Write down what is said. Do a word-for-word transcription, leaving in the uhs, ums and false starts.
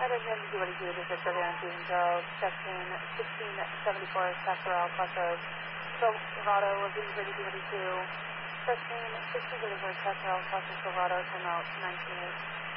United N Z forty-two to Victor Van Joe, section sixteen seventy-four, Chaparral Crossroads, Silverado, V thirty-two forty-two, section sixteen seventy-four, Chaparral Crossroads, Silverado, time out nineteen eight.